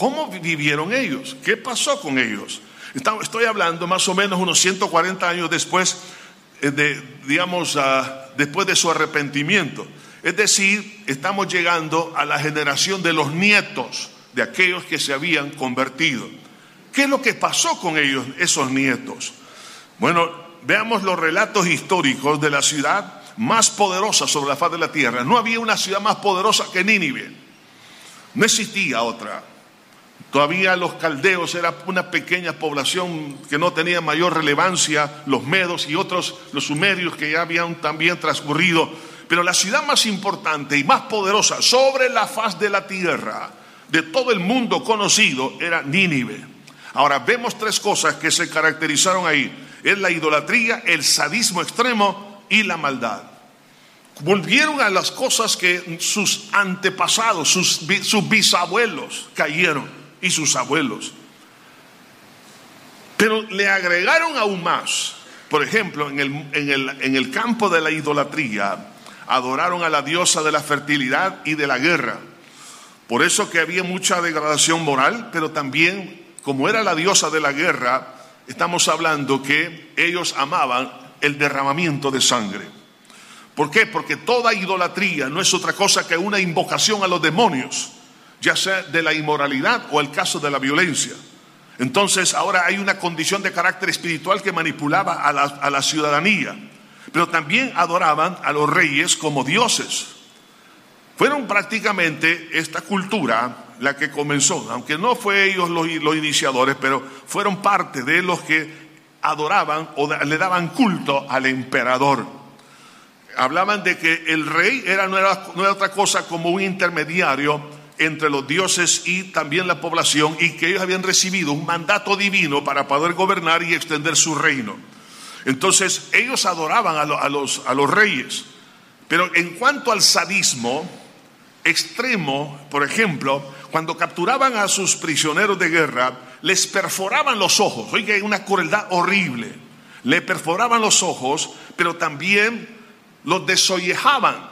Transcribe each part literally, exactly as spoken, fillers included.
¿cómo vivieron ellos? ¿Qué pasó con ellos? Estoy hablando más o menos unos ciento cuarenta años después de, digamos, uh, después de su arrepentimiento. Es decir, estamos llegando a la generación de los nietos de aquellos que se habían convertido. ¿Qué es lo que pasó con ellos, esos nietos? Bueno, veamos los relatos históricos de la ciudad más poderosa sobre la faz de la tierra. No había una ciudad más poderosa que Nínive. No existía otra. Todavía los caldeos era una pequeña población que no tenía mayor relevancia, los medos y otros, los sumerios que ya habían también transcurrido. Pero la ciudad más importante y más poderosa sobre la faz de la tierra, de todo el mundo conocido, era Nínive. Ahora vemos tres cosas que se caracterizaron ahí. Es la idolatría, el sadismo extremo y la maldad. Volvieron a las cosas que sus antepasados, sus, sus bisabuelos cayeron. Y sus abuelos. Pero le agregaron aún más. Por ejemplo, en el, en el, en el campo de la idolatría, adoraron a la diosa de la fertilidad y de la guerra. Por eso que había mucha degradación moral, pero también, como era la diosa de la guerra, estamos hablando que ellos amaban el derramamiento de sangre. ¿Por qué? Porque toda idolatría no es otra cosa que una invocación a los demonios, ya sea de la inmoralidad o el caso de la violencia. Entonces ahora hay una condición de carácter espiritual que manipulaba a la, a la ciudadanía, pero también adoraban a los reyes como dioses. Fueron prácticamente esta cultura la que comenzó, aunque no fue ellos los, los iniciadores, pero fueron parte de los que adoraban o de, le daban culto al emperador. Hablaban de que el rey era, no, era, no era otra cosa como un intermediario entre los dioses y también la población, y que ellos habían recibido un mandato divino para poder gobernar y extender su reino. Entonces ellos adoraban a, lo, a, los, a los reyes. Pero en cuanto al sadismo extremo, por ejemplo, cuando capturaban a sus prisioneros de guerra, les perforaban los ojos. Oiga, una crueldad horrible. Le perforaban los ojos, pero también los desollejaban,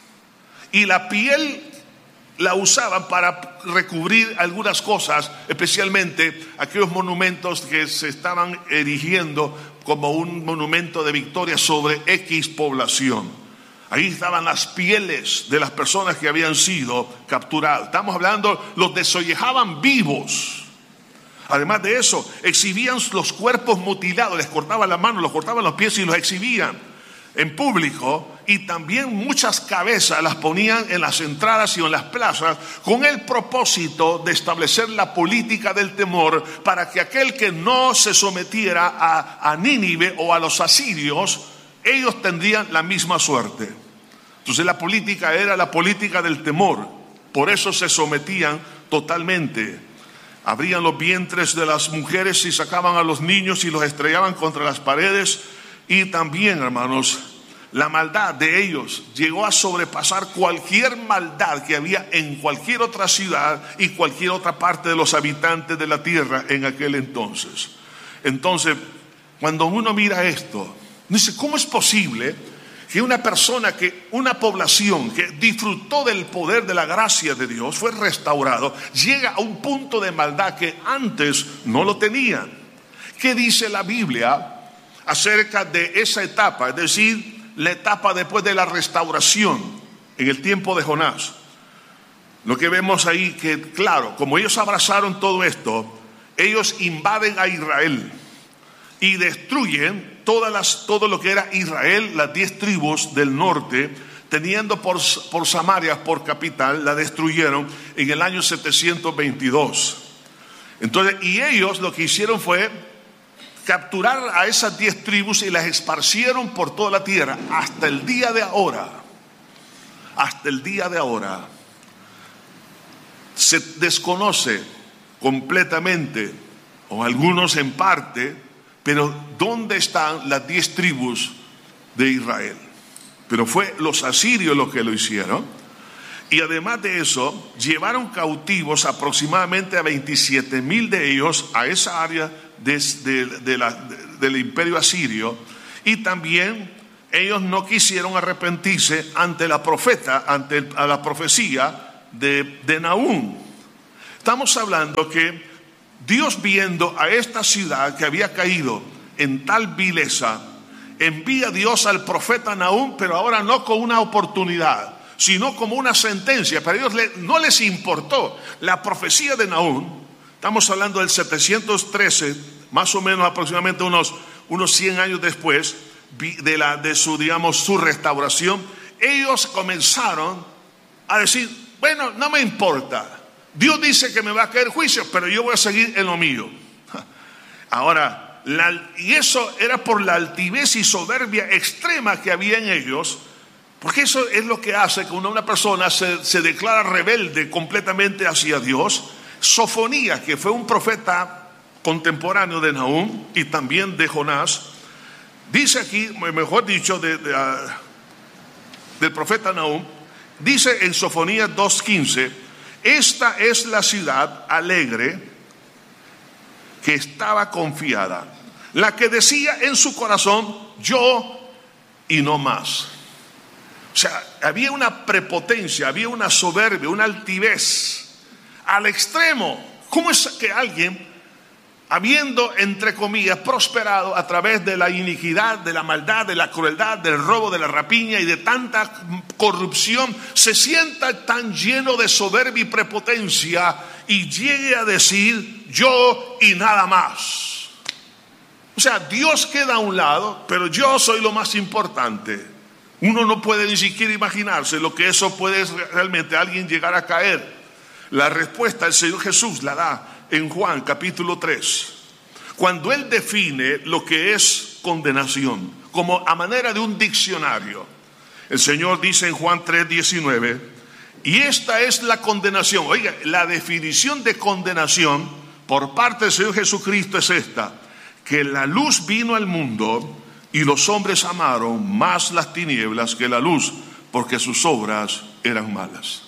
y la piel la usaban para recubrir algunas cosas, especialmente aquellos monumentos que se estaban erigiendo como un monumento de victoria sobre X población. Ahí estaban las pieles de las personas que habían sido capturadas. Estamos hablando, los desollejaban vivos. Además de eso, exhibían los cuerpos mutilados, les cortaban las manos, los cortaban los pies y los exhibían en público, y también muchas cabezas las ponían en las entradas y en las plazas con el propósito de establecer la política del temor para que aquel que no se sometiera a, a Nínive o a los asirios, ellos tendrían la misma suerte. Entonces la política era la política del temor, por eso se sometían totalmente. Abrían los vientres de las mujeres y sacaban a los niños y los estrellaban contra las paredes. Y también, hermanos, la maldad de ellos llegó a sobrepasar cualquier maldad que había en cualquier otra ciudad y cualquier otra parte de los habitantes de la tierra en aquel entonces. Entonces, cuando uno mira esto, dice, ¿cómo es posible que una persona, que una población que disfrutó del poder de la gracia de Dios, fue restaurado, llega a un punto de maldad que antes no lo tenían? ¿Qué dice la Biblia acerca de esa etapa, es decir, la etapa después de la restauración en el tiempo de Jonás? Lo que vemos ahí, que claro, como ellos abrazaron todo esto, ellos invaden a Israel y destruyen todas las, todo lo que era Israel, las diez tribus del norte, teniendo por, por Samaria por capital, la destruyeron en el año setecientos veintidós. Entonces, y ellos lo que hicieron fue capturar a esas diez tribus y las esparcieron por toda la tierra. Hasta el día de ahora, hasta el día de ahora, se desconoce completamente, o algunos en parte, pero ¿dónde están las diez tribus de Israel? Pero fue los asirios los que lo hicieron. Y además de eso, llevaron cautivos aproximadamente a veintisiete mil de ellos a esa área de, de, de la, de, del imperio asirio. Y también ellos no quisieron arrepentirse ante la profeta, ante a la profecía de, de Nahum. estamos hablando que Dios, viendo a esta ciudad que había caído en tal vileza, envía a Dios al profeta Nahum, pero ahora no con una oportunidad, sino como una sentencia. Para ellos no les importó la profecía de Nahum. Estamos hablando del setecientos trece, más o menos aproximadamente unos, unos cien años después de, la, de su, digamos, su restauración. Ellos comenzaron a decir, bueno, no me importa. Dios dice que me va a caer juicio, pero yo voy a seguir en lo mío. Ahora, la, y eso era por la altivez y soberbia extrema que había en ellos, porque eso es lo que hace que una, una persona se, se declara rebelde completamente hacia Dios. Sofonías, que fue un profeta contemporáneo de Nahum y también de Jonás, dice aquí, mejor dicho, de, de, uh, del profeta Nahum, dice en Sofonías dos quince, esta es la ciudad alegre que estaba confiada, la que decía en su corazón, yo y no más. O sea, había una prepotencia, había una soberbia, una altivez al extremo. ¿Cómo es que alguien, habiendo, entre comillas, prosperado a través de la iniquidad, de la maldad, de la crueldad, del robo, de la rapiña y de tanta corrupción, se sienta tan lleno de soberbia y prepotencia y llegue a decir yo y nada más? O sea, Dios queda a un lado, pero yo soy lo más importante. Uno no puede ni siquiera imaginarse lo que eso puede realmente alguien llegar a caer. La respuesta el Señor Jesús la da en Juan capítulo tres, cuando Él define lo que es condenación, como a manera de un diccionario. El Señor dice en Juan tres diecinueve, y esta es la condenación. Oiga, la definición de condenación por parte del Señor Jesucristo es esta, que la luz vino al mundo y los hombres amaron más las tinieblas que la luz, porque sus obras eran malas.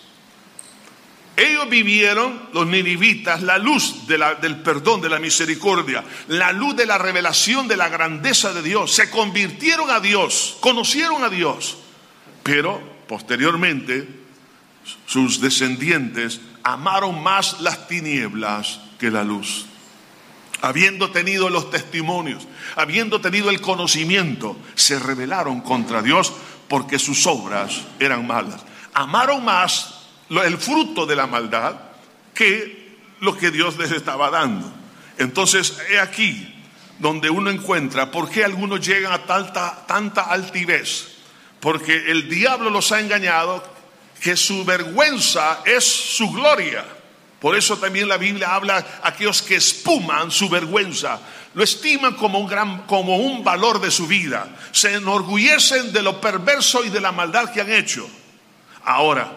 Ellos vivieron, los ninivitas, la luz de la, del perdón, de la misericordia, la luz de la revelación de la grandeza de Dios. Se convirtieron a Dios, conocieron a Dios, pero posteriormente sus descendientes amaron más las tinieblas que la luz. Habiendo tenido los testimonios, habiendo tenido el conocimiento, se rebelaron contra Dios porque sus obras eran malas. Amaron más el fruto de la maldad que lo que Dios les estaba dando. Entonces, he aquí donde uno encuentra por qué algunos llegan a tanta, tanta altivez. Porque el diablo los ha engañado, que su vergüenza es su gloria. Por eso también la Biblia habla a aquellos que espuman su vergüenza, lo estiman como un gran, como un valor de su vida, se enorgullecen de lo perverso y de la maldad que han hecho. Ahora,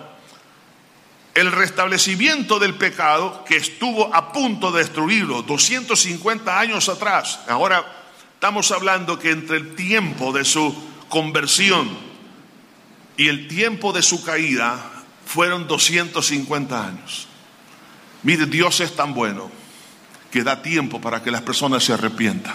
el restablecimiento del pecado que estuvo a punto de destruirlo doscientos cincuenta años atrás, ahora estamos hablando que entre el tiempo de su conversión y el tiempo de su caída fueron doscientos cincuenta años. Mire, Dios es tan bueno que da tiempo para que las personas se arrepientan.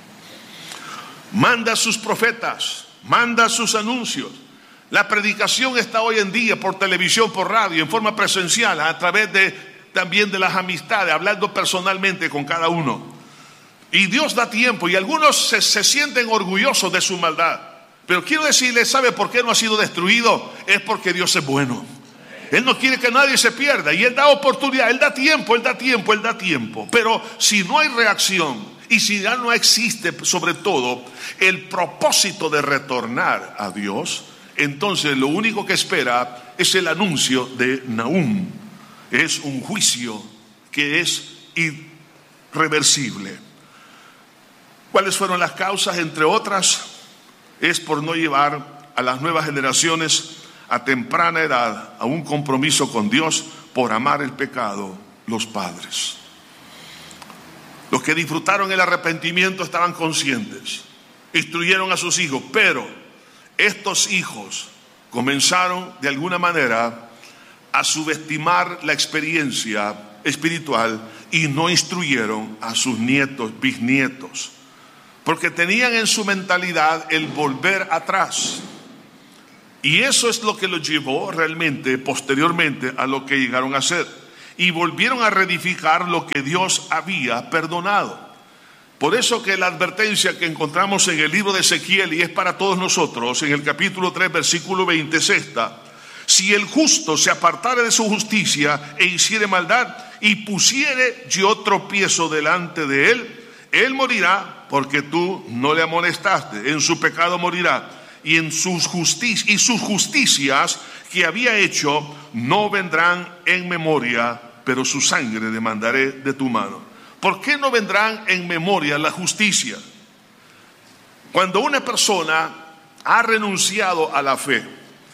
Manda a sus profetas, manda sus anuncios. La predicación está hoy en día por televisión, por radio, en forma presencial, a través de también de las amistades, hablando personalmente con cada uno. Y Dios da tiempo, y algunos se, se sienten orgullosos de su maldad. Pero quiero decirles, ¿sabe por qué no ha sido destruido? Es porque Dios es bueno. Él no quiere que nadie se pierda, y Él da oportunidad, Él da tiempo, Él da tiempo, Él da tiempo. Pero si no hay reacción, y si ya no existe sobre todo el propósito de retornar a Dios, entonces lo único que espera es el anuncio de Nahum. Es un juicio que es irreversible. ¿Cuáles fueron las causas? Entre otras, es por no llevar a las nuevas generaciones a temprana edad a un compromiso con Dios, por amar el pecado, los padres. Los que disfrutaron el arrepentimiento estaban conscientes, instruyeron a sus hijos, pero estos hijos comenzaron de alguna manera a subestimar la experiencia espiritual y no instruyeron a sus nietos, bisnietos, porque tenían en su mentalidad el volver atrás. Y eso es lo que los llevó realmente posteriormente a lo que llegaron a hacer. y volvieron a reedificar lo que Dios había perdonado. Por eso que la advertencia que encontramos en el libro de Ezequiel, y es para todos nosotros, en el capítulo tres, versículo veinte, es esta: si el justo se apartare de su justicia e hiciere maldad, y pusiere yo tropiezo delante de él, él morirá porque tú no le amonestaste, en su pecado morirá, y en sus justici- y sus justicias que había hecho no vendrán en memoria, pero su sangre demandaré de tu mano. ¿Por qué no vendrán en memoria la justicia? Cuando una persona ha renunciado a la fe,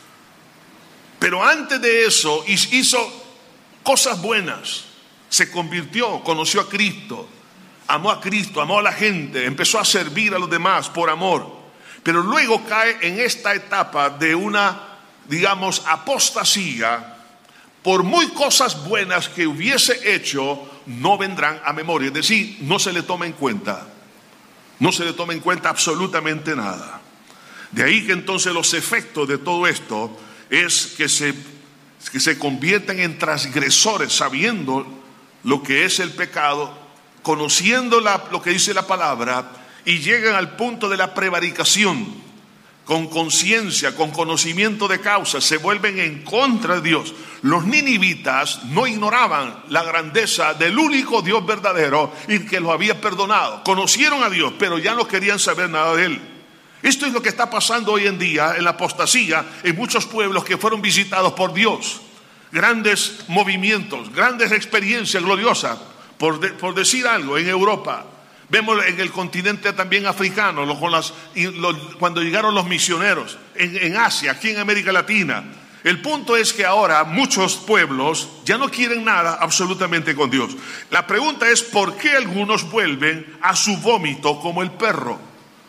pero antes de eso hizo cosas buenas, se convirtió, conoció a Cristo, amó a Cristo, amó a la gente, empezó a servir a los demás por amor, pero luego cae en esta etapa de una, digamos, apostasía. Por muy cosas buenas que hubiese hecho, no vendrán a memoria, es decir, no se le toma en cuenta, no se le toma en cuenta absolutamente nada. De ahí que entonces los efectos de todo esto es que se, que se convierten en transgresores, sabiendo lo que es el pecado, conociendo la, lo que dice la palabra, y llegan al punto de la prevaricación, con conciencia, con conocimiento de causa, se vuelven en contra de Dios. Los ninivitas no ignoraban la grandeza del único Dios verdadero y que los había perdonado. Conocieron a Dios, pero ya no querían saber nada de Él. Esto es lo que está pasando hoy en día en la apostasía, en muchos pueblos que fueron visitados por Dios. Grandes movimientos, grandes experiencias gloriosas, por, de, por decir algo, en Europa. Vemos en el continente también africano, lo, con las, lo, cuando llegaron los misioneros, en, en Asia, aquí en América Latina. El punto es que ahora muchos pueblos ya no quieren nada absolutamente con Dios. La pregunta es, ¿por qué algunos vuelven a su vómito como el perro?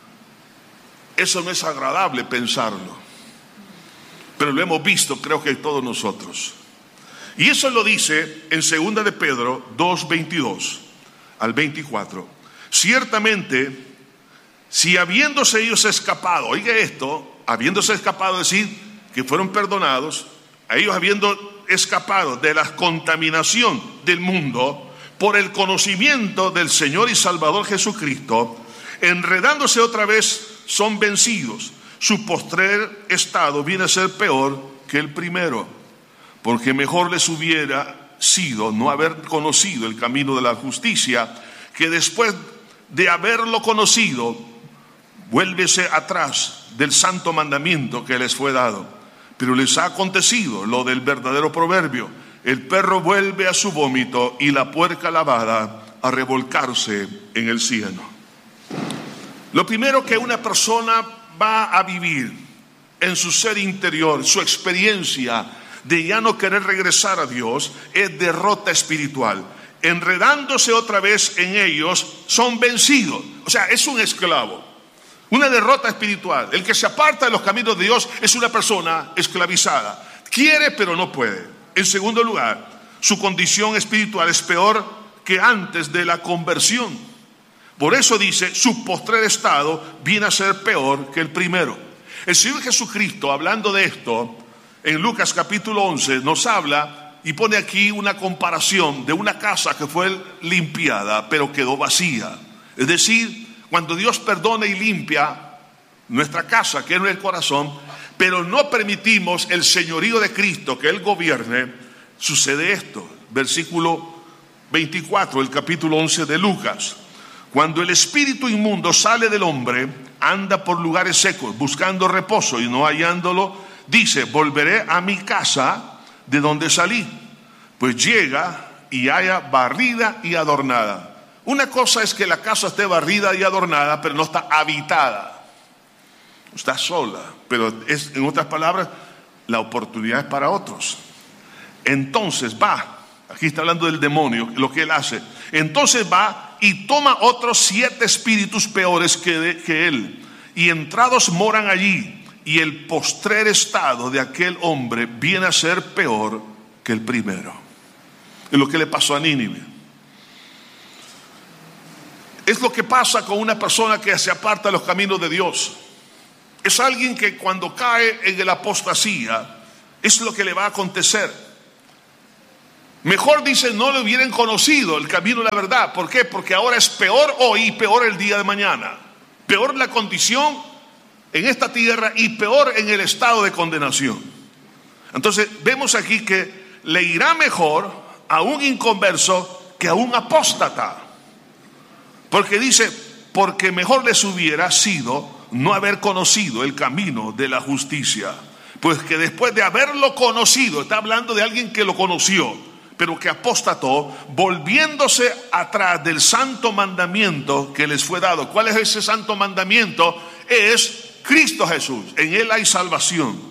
Eso no es agradable pensarlo, pero lo hemos visto, creo que todos nosotros. Y eso lo dice en segunda de Pedro dos, veintidós al veinticuatro. Ciertamente, si habiéndose ellos escapado, oiga esto, habiéndose escapado, es decir, que fueron perdonados, a ellos habiendo escapado de la contaminación del mundo por el conocimiento del Señor y Salvador Jesucristo, enredándose otra vez, son vencidos. Su postrer estado viene a ser peor que el primero, porque mejor les hubiera sido no haber conocido el camino de la justicia, que después de haberlo conocido, vuélvese atrás del santo mandamiento que les fue dado. Pero les ha acontecido lo del verdadero proverbio: el perro vuelve a su vómito y la puerca lavada a revolcarse en el cieno. Lo primero que una persona va a vivir en su ser interior, su experiencia de ya no querer regresar a Dios, es derrota espiritual. Enredándose otra vez en ellos, son vencidos. O sea, es un esclavo, una derrota espiritual. El que se aparta de los caminos de Dios es una persona esclavizada. Quiere, pero no puede. En segundo lugar, su condición espiritual es peor que antes de la conversión. Por eso dice, su postrer estado viene a ser peor que el primero. El Señor Jesucristo, hablando de esto, en Lucas capítulo once, nos habla y pone aquí una comparación de una casa que fue limpiada, pero quedó vacía. Es decir, cuando Dios perdona y limpia nuestra casa, que es el corazón, pero no permitimos el señorío de Cristo, que Él gobierne, sucede esto. Versículo veinticuatro, el capítulo once de Lucas. Cuando el espíritu inmundo sale del hombre, anda por lugares secos, buscando reposo, y no hallándolo, dice: volveré a mi casa de donde salí. Pues llega y halla barrida y adornada. Una cosa es que la casa esté barrida y adornada, pero no está habitada, está sola. Pero es, en otras palabras, la oportunidad es para otros. Entonces va, aquí está hablando del demonio, lo que él hace. Entonces va y toma otros siete espíritus peores que, de, que él, y entrados moran allí. Y el postrer estado de aquel hombre viene a ser peor que el primero. Es lo que le pasó a Nínive. Es lo que pasa con una persona que se aparta de los caminos de Dios. Es alguien que cuando cae en la apostasía, es lo que le va a acontecer. Mejor, dice, no lo hubieran conocido el camino de la verdad. ¿Por qué? Porque ahora es peor hoy y peor el día de mañana. Peor la condición en esta tierra y peor en el estado de condenación. Entonces vemos aquí que le irá mejor a un inconverso que a un apóstata. Porque dice, porque mejor les hubiera sido no haber conocido el camino de la justicia. Pues que después de haberlo conocido, está hablando de alguien que lo conoció, pero que apostató, volviéndose atrás del santo mandamiento que les fue dado. ¿Cuál es ese santo mandamiento? Es Cristo Jesús, en Él hay salvación.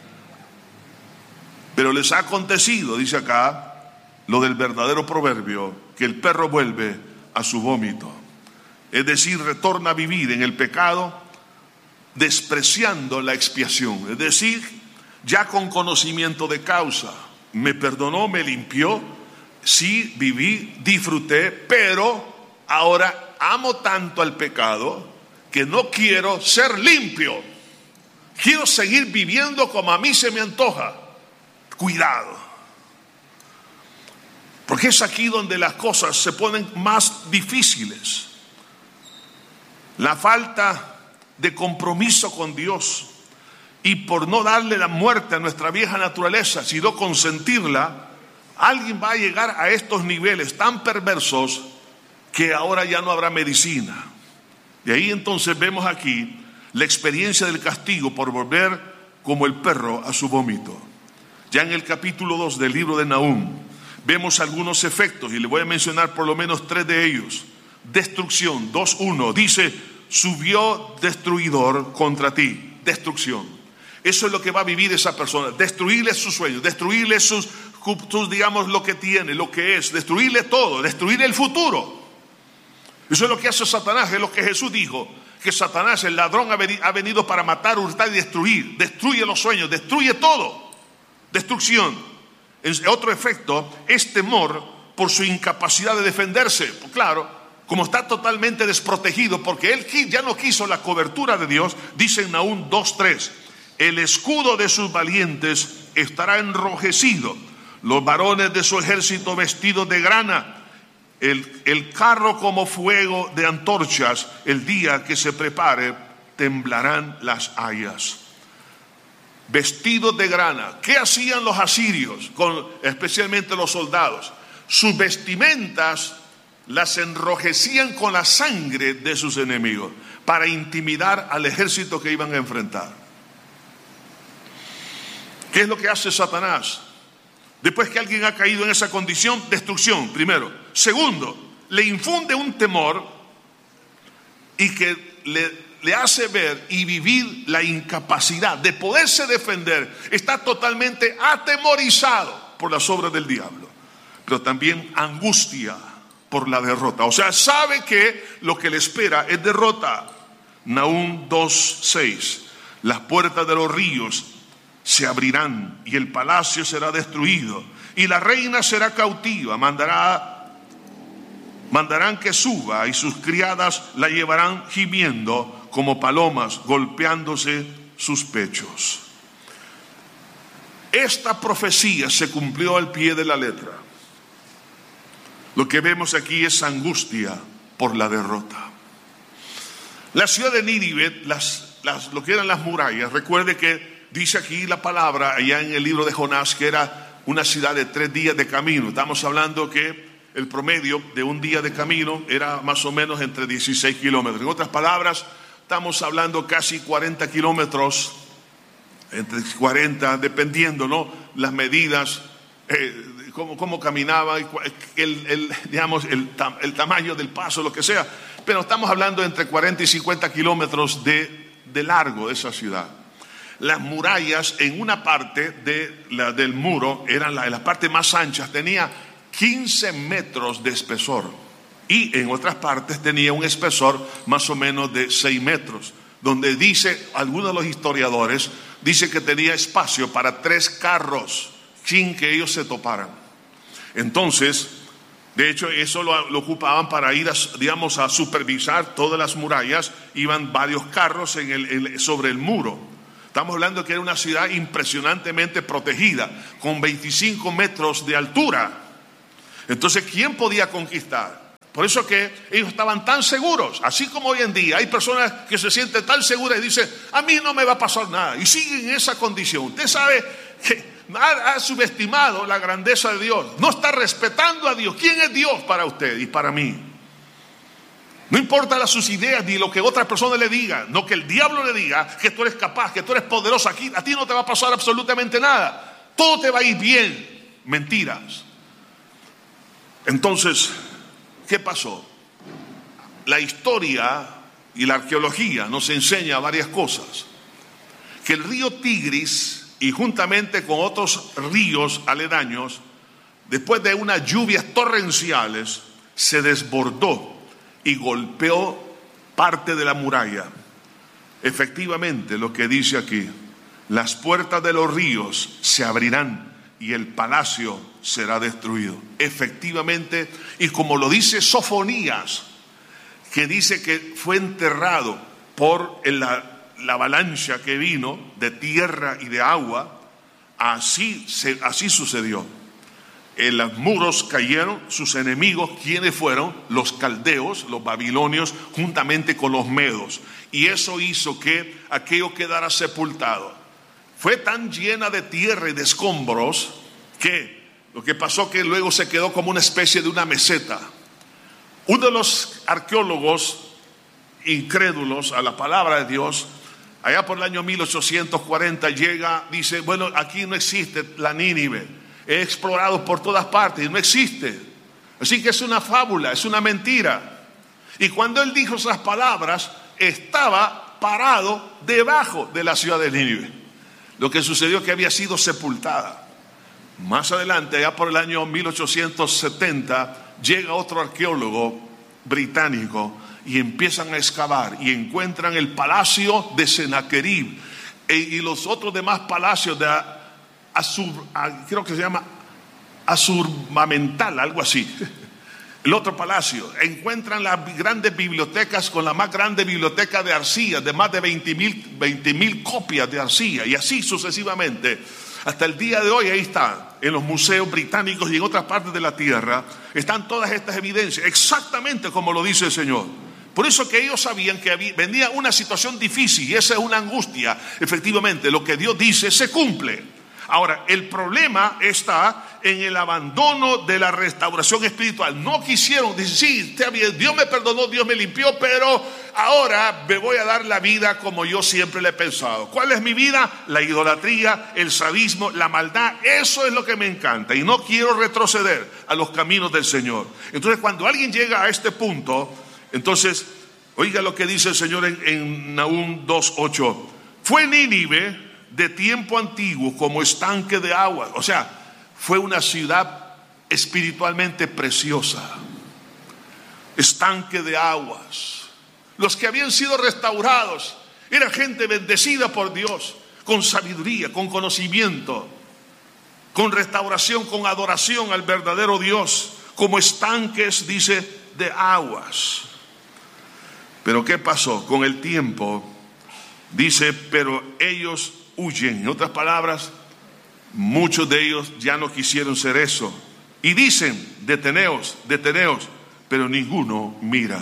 Pero les ha acontecido, dice acá, lo del verdadero proverbio, que el perro vuelve a su vómito. Es decir, retorna a vivir en el pecado, despreciando la expiación. Es decir, ya con conocimiento de causa. Me perdonó, me limpió, sí, viví, disfruté, pero ahora amo tanto al pecado que no quiero ser limpio. Quiero seguir viviendo como a mí se me antoja. Cuidado. Porque es aquí donde las cosas se ponen más difíciles. La falta de compromiso con Dios. Y por no darle la muerte a nuestra vieja naturaleza, sino consentirla, alguien va a llegar a estos niveles tan perversos que ahora ya no habrá medicina. De ahí entonces vemos aquí la experiencia del castigo por volver como el perro a su vómito. Ya en el capítulo dos del libro de Nahum vemos algunos efectos y le voy a mencionar por lo menos tres de ellos. Destrucción, dos uno, dice, subió destruidor contra ti, destrucción. Eso es lo que va a vivir esa persona, destruirle sus sueños, destruirle sus, sus, digamos, lo que tiene, lo que es, destruirle todo, destruirle el futuro. Eso es lo que hace Satanás, es lo que Jesús dijo, que Satanás, el ladrón, ha venido para matar, hurtar y destruir. Destruye los sueños, destruye todo. Destrucción. Otro efecto es temor por su incapacidad de defenderse. Pues claro, como está totalmente desprotegido, porque él ya no quiso la cobertura de Dios, dice en Nahum dos tres. El escudo de sus valientes estará enrojecido, los varones de su ejército vestidos de grana, el, el carro como fuego de antorchas, el día que se prepare temblarán las hayas. Vestidos de grana. ¿Qué hacían los asirios, con, especialmente los soldados? Sus vestimentas las enrojecían con la sangre de sus enemigos para intimidar al ejército que iban a enfrentar. ¿Qué es lo que hace Satanás? Después que alguien ha caído en esa condición, destrucción, primero. Segundo, le infunde un temor y que le, le hace ver y vivir la incapacidad de poderse defender. Está totalmente atemorizado por las obras del diablo, pero también angustia por la derrota. O sea, sabe que lo que le espera es derrota. Nahum dos seis. Las puertas de los ríos se abrirán y el palacio será destruido y la reina será cautiva. Mandará, mandarán que suba y sus criadas la llevarán gimiendo como palomas, golpeándose sus pechos. Esta profecía se cumplió al pie de la letra. Lo que vemos aquí es angustia por la derrota. La ciudad de Nínive, las, las, lo que eran las murallas, recuerde que dice aquí la palabra, allá en el libro de Jonás, que era una ciudad de tres días de camino. Estamos hablando que el promedio de un día de camino era más o menos entre dieciséis kilómetros. En otras palabras, estamos hablando casi cuarenta kilómetros, entre cuarenta, dependiendo, ¿no? Las medidas, eh, cómo, cómo caminaba, el, el, digamos, el, el tamaño del paso, lo que sea. Pero estamos hablando entre cuarenta y cincuenta kilómetros de, de largo de esa ciudad. Las murallas en una parte de la, del muro, eran la, las partes más anchas, tenía quince metros de espesor y en otras partes tenía un espesor más o menos de seis metros, donde dice, algunos de los historiadores, dice que tenía espacio para tres carros sin que ellos se toparan. Entonces, de hecho, eso lo, lo ocupaban para ir, a, digamos, a supervisar todas las murallas. Iban varios carros en el, el, sobre el muro. Estamos hablando que era una ciudad impresionantemente protegida, con veinticinco metros de altura. Entonces, ¿quién podía conquistar? Por eso que ellos estaban tan seguros, así como hoy en día hay personas que se sienten tan seguras y dicen, a mí no me va a pasar nada, y siguen en esa condición. Usted sabe que ha, ha subestimado la grandeza de Dios, no está respetando a Dios. ¿Quién es Dios para usted y para mí? No importa las, sus ideas ni lo que otras personas le digan, no que el diablo le diga que tú eres capaz, que tú eres poderoso, aquí a ti no te va a pasar absolutamente nada, todo te va a ir bien. Mentiras. Entonces, ¿qué pasó? La historia y la arqueología nos enseña varias cosas. Que el río Tigris, y juntamente con otros ríos aledaños, después de unas lluvias torrenciales, se desbordó y golpeó parte de la muralla. Efectivamente, lo que dice aquí, las puertas de los ríos se abrirán y el palacio será destruido. Efectivamente, y como lo dice Sofonías, que dice que fue enterrado por la, la avalancha que vino de tierra y de agua, así, se, así sucedió. En los muros cayeron sus enemigos, quienes fueron los caldeos, los babilonios, juntamente con los medos. Y eso hizo que aquello quedara sepultado. Fue tan llena de tierra y de escombros que lo que pasó que luego se quedó como una especie de una meseta. Uno de los arqueólogos incrédulos a la palabra de Dios, allá por el año mil ochocientos cuarenta llega, dice, bueno, aquí no existe la Nínive, he explorado por todas partes y no existe, así que es una fábula, es una mentira. Y cuando él dijo esas palabras, estaba parado debajo de la ciudad de Nínive. Lo que sucedió es que había sido sepultada. Más adelante, allá por el año mil ochocientos setenta, llega otro arqueólogo británico y empiezan a excavar y encuentran el palacio de Sennacherib e, y los otros demás palacios de Asur, creo que se llama Asurmamental, algo así. El otro palacio, encuentran las grandes bibliotecas con la más grande biblioteca de arcilla, de más de veinte mil copias de arcilla, y así sucesivamente. Hasta el día de hoy ahí está, en los museos británicos y en otras partes de la tierra, están todas estas evidencias, exactamente como lo dice el Señor. Por eso que ellos sabían que había, venía una situación difícil y esa es una angustia. Efectivamente, lo que Dios dice se cumple. Ahora, el problema está en el abandono de la restauración espiritual. No quisieron, dice, sí, está bien, Dios me perdonó, Dios me limpió, pero ahora me voy a dar la vida como yo siempre le he pensado. ¿Cuál es mi vida? La idolatría, el sadismo, la maldad. Eso es lo que me encanta y no quiero retroceder a los caminos del Señor. Entonces, cuando alguien llega a este punto, entonces, oiga lo que dice el Señor en, en Nahum dos ocho. Fue Nínive de tiempo antiguo como estanque de agua, o sea, fue una ciudad espiritualmente preciosa, estanque de aguas. Los que habían sido restaurados era gente bendecida por Dios, con sabiduría, con conocimiento, con restauración, con adoración al verdadero Dios, como estanques, dice, de aguas. Pero ¿qué pasó? Con el tiempo, dice, pero ellos huyen. En otras palabras, muchos de ellos ya no quisieron ser eso. Y dicen, deteneos, deteneos, pero ninguno mira.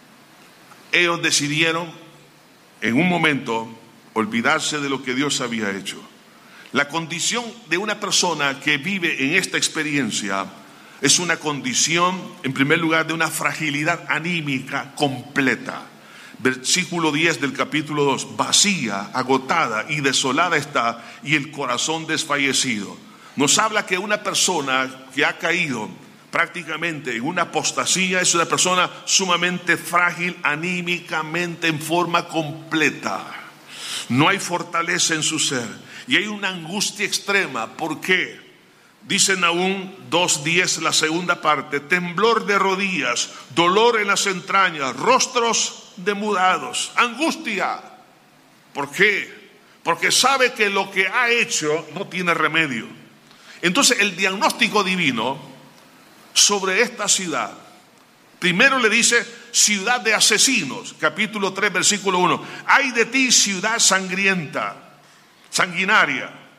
Ellos decidieron en un momento olvidarse de lo que Dios había hecho. La condición de una persona que vive en esta experiencia es una condición, en primer lugar, de una fragilidad anímica completa. Versículo diez del capítulo dos, vacía, agotada y desolada está, y el corazón desfallecido. Nos habla que una persona que ha caído prácticamente en una apostasía es una persona sumamente frágil anímicamente en forma completa. No hay fortaleza en su ser y hay una angustia extrema. ¿Por qué? Dice Nahum dos diez, la segunda parte, temblor de rodillas, dolor en las entrañas, rostros demudados, angustia. ¿Por qué? Porque sabe que lo que ha hecho no tiene remedio. Entonces el diagnóstico divino sobre esta ciudad, primero le dice ciudad de asesinos, capítulo tres, versículo uno, ay de ti ciudad sangrienta, sanguinaria,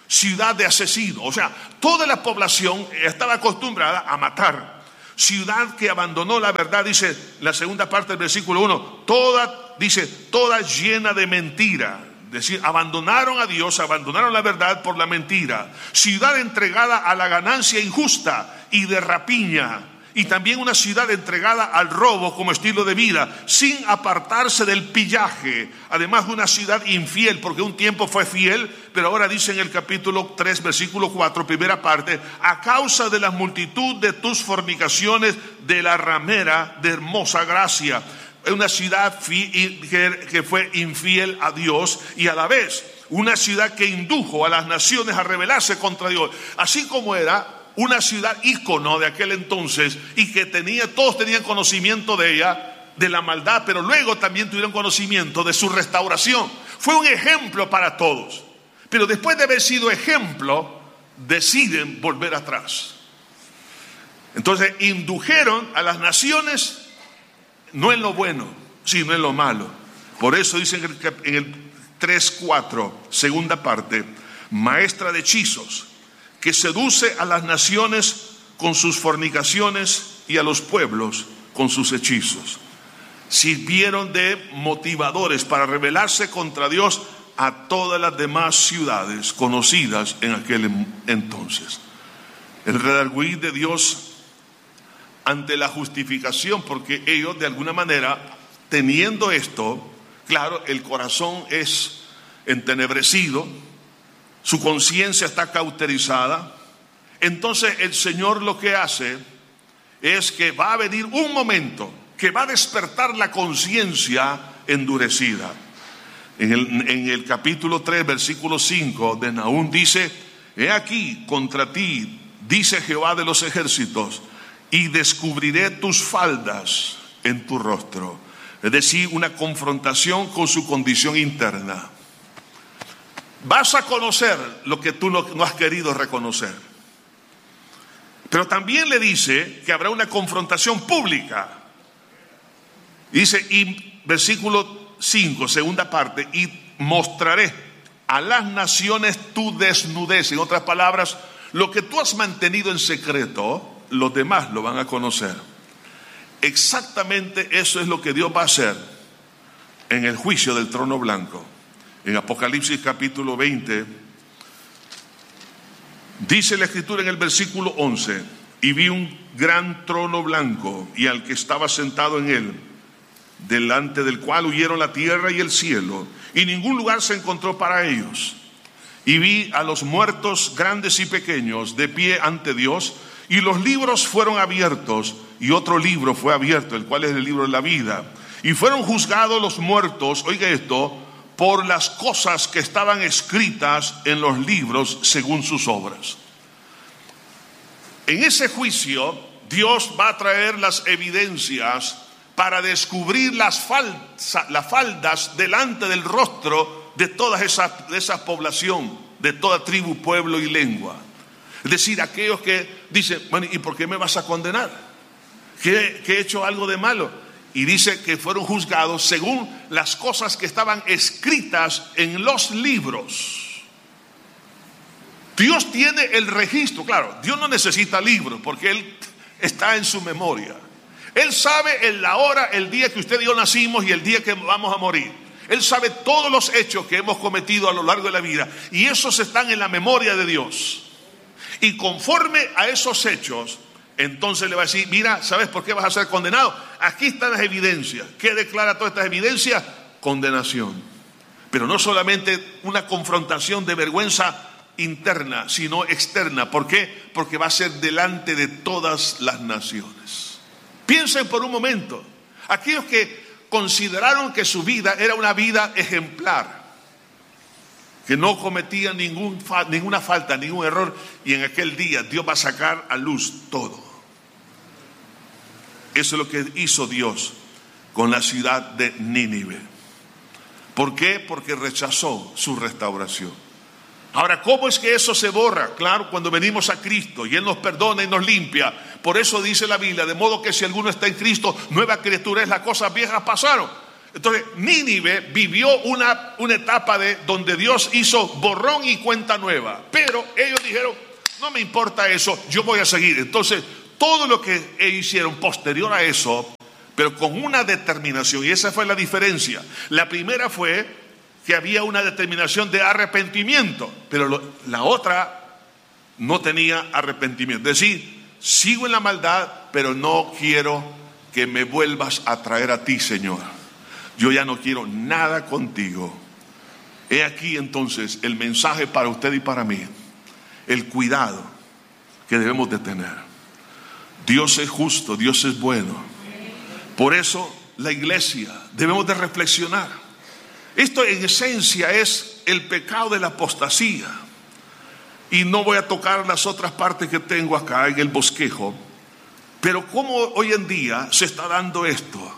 ciudad de asesinos. O sea, toda la población estaba acostumbrada a matar. Ciudad que abandonó la verdad, dice la segunda parte del versículo uno, toda, dice, toda llena de mentira. Es decir, abandonaron a Dios, abandonaron la verdad por la mentira. Ciudad entregada a la ganancia injusta y de rapiña. Y también una ciudad entregada al robo como estilo de vida, sin apartarse del pillaje. Además, una ciudad infiel, porque un tiempo fue fiel, pero ahora dice en el capítulo tres, versículo cuatro, primera parte, a causa de la multitud de tus fornicaciones, de la ramera de hermosa gracia. Una ciudad que fue infiel a Dios y a la vez una ciudad que indujo a las naciones a rebelarse contra Dios. Así como era una ciudad ícono de aquel entonces y que tenía, todos tenían conocimiento de ella, de la maldad, pero luego también tuvieron conocimiento de su restauración. Fue un ejemplo para todos, pero después de haber sido ejemplo, deciden volver atrás. Entonces indujeron a las naciones no en lo bueno, sino en lo malo. Por eso dice en el tres cuatro, segunda parte, maestra de hechizos, que seduce a las naciones con sus fornicaciones y a los pueblos con sus hechizos. Sirvieron de motivadores para rebelarse contra Dios a todas las demás ciudades conocidas en aquel entonces. El redarguir de Dios ante la justificación, porque ellos de alguna manera, teniendo esto, claro, el corazón es entenebrecido, su conciencia está cauterizada. Entonces el Señor lo que hace es que va a venir un momento que va a despertar la conciencia endurecida. En el, en el capítulo tres, versículo cinco de Nahum dice, he aquí contra ti, dice Jehová de los ejércitos, y descubriré tus faldas en tu rostro. Es decir, una confrontación con su condición interna. Vas a conocer lo que tú no, no has querido reconocer. Pero también le dice que habrá una confrontación pública. Dice, y versículo cinco, segunda parte, y mostraré a las naciones tu desnudez. En otras palabras, lo que tú has mantenido en secreto, los demás lo van a conocer. Exactamente eso es lo que Dios va a hacer en el juicio del trono blanco. En Apocalipsis capítulo veinte, dice la Escritura en el versículo once, y vi un gran trono blanco y al que estaba sentado en él, delante del cual huyeron la tierra y el cielo, y ningún lugar se encontró para ellos. Y vi a los muertos grandes y pequeños de pie ante Dios, y los libros fueron abiertos, y otro libro fue abierto, el cual es el libro de la vida. Y fueron juzgados los muertos, oiga esto, por las cosas que estaban escritas en los libros según sus obras. En ese juicio, Dios va a traer las evidencias para descubrir las, falsa, las faldas delante del rostro de toda esa, de esa población, de toda tribu, pueblo y lengua. Es decir, aquellos que dicen, bueno, ¿y por qué me vas a condenar? ¿Qué, qué he hecho algo de malo? Y dice que fueron juzgados según las cosas que estaban escritas en los libros. Dios tiene el registro, claro, Dios no necesita libros porque Él está en su memoria. Él sabe en la hora, el día que usted y yo nacimos y el día que vamos a morir. Él sabe todos los hechos que hemos cometido a lo largo de la vida y esos están en la memoria de Dios. Y conforme a esos hechos, entonces le va a decir, mira, ¿sabes por qué vas a ser condenado? Aquí están las evidencias. ¿Qué declara todas estas evidencias? Condenación. Pero no solamente una confrontación de vergüenza interna, sino externa. ¿Por qué? Porque va a ser delante de todas las naciones. Piensen por un momento, aquellos que consideraron que su vida era una vida ejemplar, que no cometían ningún, ninguna falta, ningún error, y en aquel día Dios va a sacar a luz todo. Eso es lo que hizo Dios con la ciudad de Nínive. ¿Por qué? Porque rechazó su restauración. Ahora, ¿cómo es que eso se borra? Claro, cuando venimos a Cristo y Él nos perdona y nos limpia. Por eso dice la Biblia, de modo que si alguno está en Cristo, nueva criatura es, las cosas viejas pasaron. Es Entonces Nínive vivió una, una etapa de donde Dios hizo borrón y cuenta nueva, pero ellos dijeron, no me importa eso, yo voy a seguir. Entonces todo lo que ellos hicieron posterior a eso, pero con una determinación, y esa fue la diferencia. La primera fue que había una determinación de arrepentimiento, pero lo, la otra no tenía arrepentimiento. Es decir, sigo en la maldad, pero no quiero que me vuelvas a traer a ti, Señor. Yo ya no quiero nada contigo. He aquí entonces el mensaje para usted y para mí. El cuidado que debemos de tener. Dios es justo, Dios es bueno. Por eso la iglesia debemos de reflexionar. Esto en esencia es el pecado de la apostasía. Y no voy a tocar las otras partes que tengo acá en el bosquejo. Pero cómo hoy en día se está dando esto.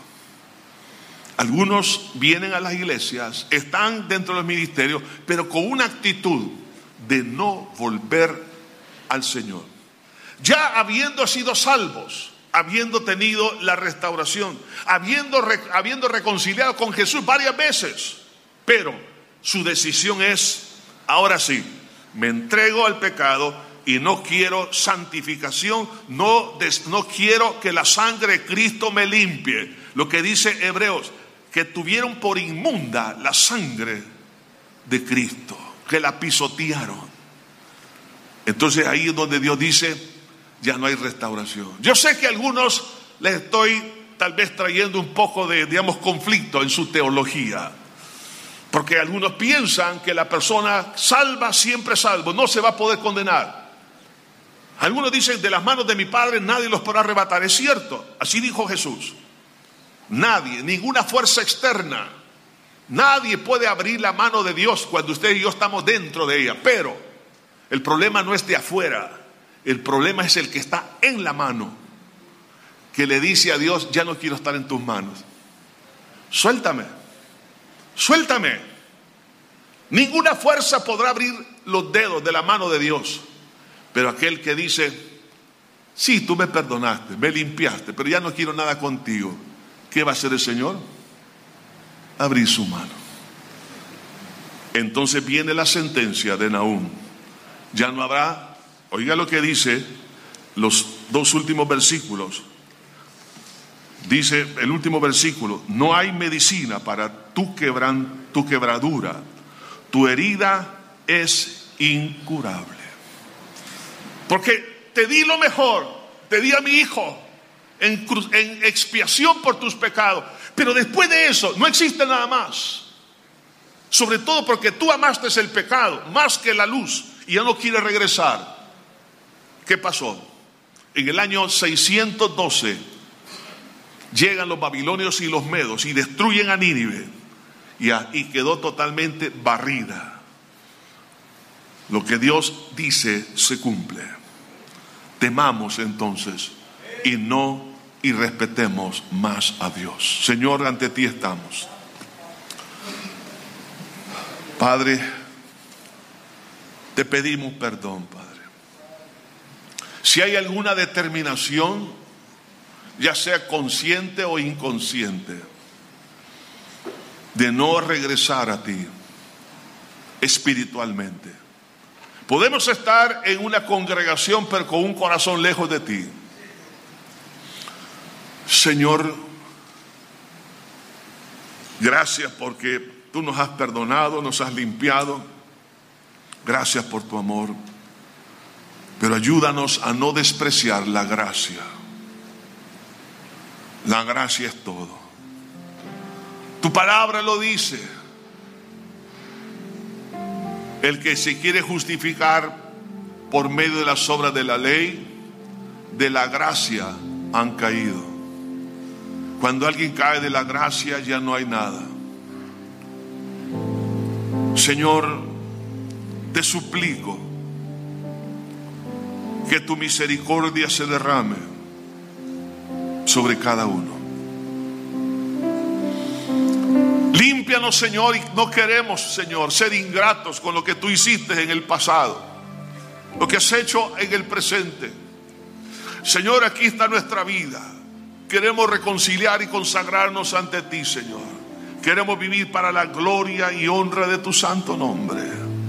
Algunos vienen a las iglesias, están dentro de los ministerios, pero con una actitud de no volver al Señor. Ya habiendo sido salvos, habiendo tenido la restauración, habiendo, habiendo reconciliado con Jesús varias veces, pero su decisión es, ahora sí, me entrego al pecado y no quiero santificación, no, des, no quiero que la sangre de Cristo me limpie. Lo que dice Hebreos, que tuvieron por inmunda la sangre de Cristo, que la pisotearon. Entonces ahí es donde Dios dice, ya no hay restauración. Yo sé que a algunos les estoy tal vez trayendo un poco de, digamos, conflicto en su teología, porque algunos piensan que la persona salva siempre salvo, no se va a poder condenar. Algunos dicen, de las manos de mi Padre nadie los podrá arrebatar. Es cierto, así dijo Jesús. Nadie, ninguna fuerza externa, nadie puede abrir la mano de Dios cuando usted y yo estamos dentro de ella. Pero el problema no es de afuera, el problema es el que está en la mano, que le dice a Dios, ya no quiero estar en tus manos. Suéltame, suéltame. Ninguna fuerza podrá abrir los dedos de la mano de Dios. Pero aquel que dice, sí, tú me perdonaste, me limpiaste, pero ya no quiero nada contigo. ¿Qué va a hacer el Señor? Abrir su mano. Entonces viene la sentencia de Nahum. Ya no habrá, oiga lo que dice los dos últimos versículos. Dice el último versículo, no hay medicina para tu, quebran, tu quebradura, tu herida es incurable. Porque te di lo mejor, te di a mi hijo en, en expiación por tus pecados, pero después de eso no existe nada más. Sobre todo porque tú amaste el pecado más que la luz y ya no quieres regresar. ¿Qué pasó? En el año seiscientos doce llegan los babilonios y los medos y destruyen a Nínive y, a, y quedó totalmente barrida. Lo que Dios dice se cumple. Temamos entonces y no y respetemos más a Dios. Señor, ante ti estamos. Padre, te pedimos perdón, Padre. Si hay alguna determinación, ya sea consciente o inconsciente, de no regresar a ti espiritualmente. Podemos estar en una congregación pero con un corazón lejos de ti. Señor, gracias porque tú nos has perdonado, nos has limpiado. Gracias por tu amor. Pero ayúdanos a no despreciar la gracia. La gracia es todo. Tu palabra lo dice. El que se quiere justificar por medio de las obras de la ley, de la gracia han caído. Cuando alguien cae de la gracia ya no hay nada. Señor, te suplico que tu misericordia se derrame sobre cada uno. Límpianos, Señor, y no queremos, Señor, ser ingratos con lo que tú hiciste en el pasado, lo que has hecho en el presente. Señor, aquí está nuestra vida. Queremos reconciliar y consagrarnos ante ti, Señor. Queremos vivir para la gloria y honra de tu santo nombre.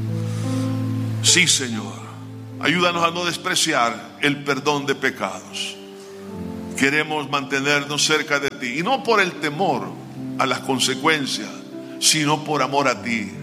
Sí, Señor, ayúdanos a no despreciar el perdón de pecados. Queremos mantenernos cerca de ti, y no por el temor a las consecuencias, sino por amor a ti.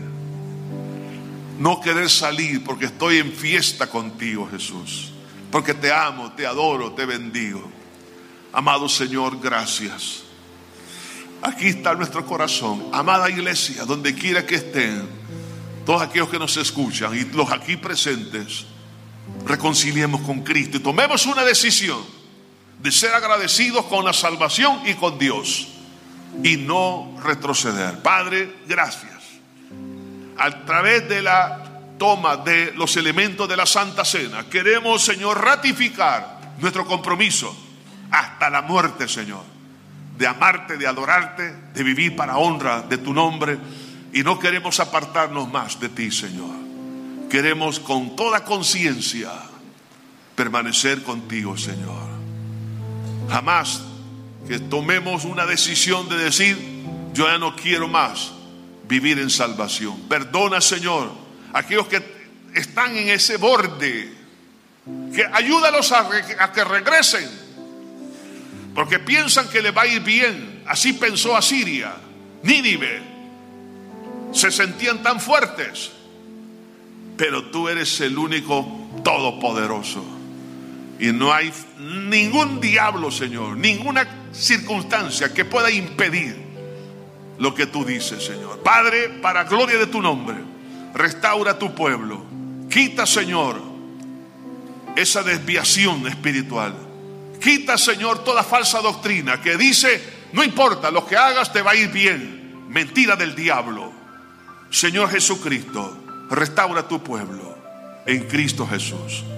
No querer salir porque estoy en fiesta contigo, Jesús, porque te amo, te adoro, te bendigo. Amado Señor, gracias. Aquí está nuestro corazón. Amada iglesia, donde quiera que estén, todos aquellos que nos escuchan y los aquí presentes, reconciliemos con Cristo y tomemos una decisión de ser agradecidos con la salvación y con Dios, y no retroceder. Padre, gracias. A través de la toma de los elementos de la Santa Cena, queremos, Señor, ratificar nuestro compromiso hasta la muerte, Señor, de amarte, de adorarte, de vivir para honra de tu nombre, y no queremos apartarnos más de ti, Señor. Queremos con toda conciencia permanecer contigo, Señor. Jamás que tomemos una decisión de decir: yo ya no quiero más vivir en salvación. Perdona, Señor, a aquellos que están en ese borde, que ayúdalos a, re, a que regresen, porque piensan que les va a ir bien. Así pensó Asiria, Nínive, se sentían tan fuertes, pero tú eres el único todopoderoso, y no hay ningún diablo, Señor, ninguna circunstancia que pueda impedir lo que tú dices, Señor. Padre, para gloria de tu nombre, restaura tu pueblo. Quita, Señor, esa desviación espiritual. Quita, Señor, toda falsa doctrina que dice: no importa, lo que hagas te va a ir bien. Mentira del diablo. Señor Jesucristo, restaura tu pueblo en Cristo Jesús.